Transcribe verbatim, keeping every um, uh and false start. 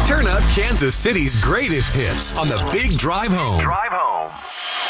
Turn up Kansas City's greatest hits on the Big Drive Home. Drive home.